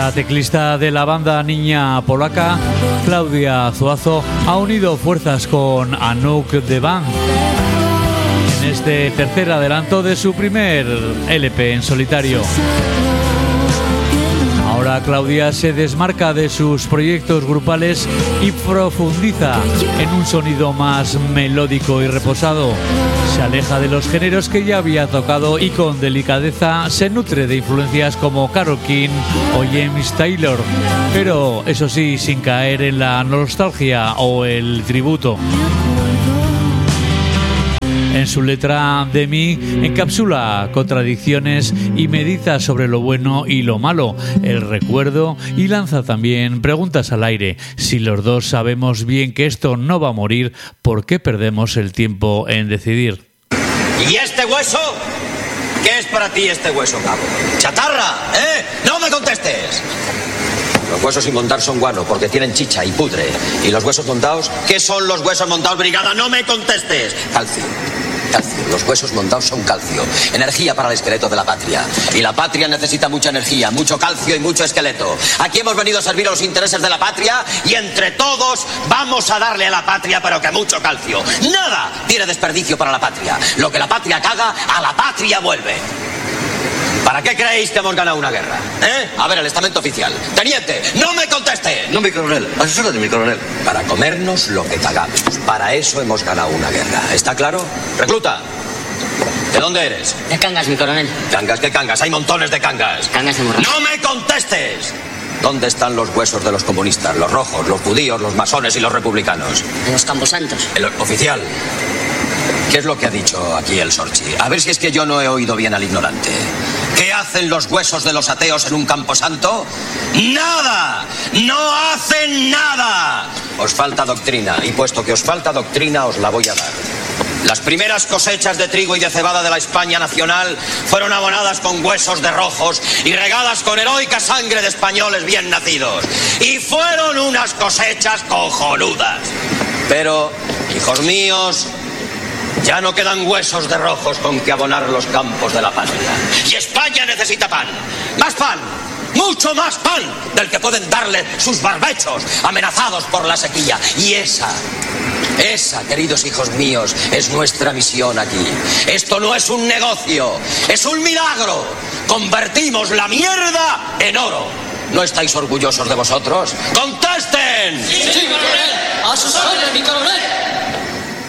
La teclista de la banda niña polaca, Klaudia Zuazo, ha unido fuerzas con Anouk The Band en este tercer adelanto de su primer LP en solitario. Ahora Klaudia se desmarca de sus proyectos grupales y profundiza en un sonido más melódico y reposado. Se aleja de los géneros que ya había tocado y con delicadeza se nutre de influencias como Carole King o James Taylor, pero eso sí, sin caer en la nostalgia o el tributo. En su letra, Demi encapsula contradicciones y medita sobre lo bueno y lo malo, el recuerdo, y lanza también preguntas al aire. Si los dos sabemos bien que esto no va a morir, ¿por qué perdemos el tiempo en decidir? ¿Y este hueso? ¿Qué es para ti este hueso, cabo? ¡Chatarra! ¿Eh? ¡No me contestes! Los huesos sin montar son guano porque tienen chicha y pudre. ¿Y los huesos montados? ¿Qué son los huesos montados, brigada? ¡No me contestes! Calcio. Calcio. Los huesos montados son calcio. Energía para el esqueleto de la patria. Y la patria necesita mucha energía, mucho calcio y mucho esqueleto. Aquí hemos venido a servir a los intereses de la patria y entre todos vamos a darle a la patria, pero que mucho calcio. Nada tiene desperdicio para la patria. Lo que la patria caga, a la patria vuelve. ¿Para qué creéis que hemos ganado una guerra? A ver, el estamento oficial. Teniente, no me conteste. No, mi coronel. Asesórate, mi coronel. Para comernos lo que cagamos. Para eso hemos ganado una guerra. ¿Está claro? Recluta. ¿De dónde eres? De Cangas, mi coronel. ¿Cangas? ¿Qué Cangas? Hay montones de Cangas. Cangas de Morral. ¡No me contestes! ¿Dónde están los huesos de los comunistas? Los rojos, los judíos, los masones y los republicanos. En los camposantos. El oficial. ¿Qué es lo que ha dicho aquí el Sorchi? A ver si es que yo no he oído bien al ignorante. ¿Qué hacen los huesos de los ateos en un camposanto? ¡Nada! ¡No hacen nada! Os falta doctrina, y puesto que os falta doctrina, os la voy a dar. Las primeras cosechas de trigo y de cebada de la España nacional fueron abonadas con huesos de rojos y regadas con heroica sangre de españoles bien nacidos. Y fueron unas cosechas cojonudas. Pero, hijos míos, ya no quedan huesos de rojos con que abonar los campos de la patria. Y España necesita pan. ¡Más pan! ¡Mucho más pan! Del que pueden darle sus barbechos, amenazados por la sequía. Y esa, queridos hijos míos, es nuestra misión aquí. Esto no es un negocio, es un milagro. Convertimos la mierda en oro. ¿No estáis orgullosos de vosotros? ¡Contesten! Sí, coronel. A sus órdenes, mi coronel.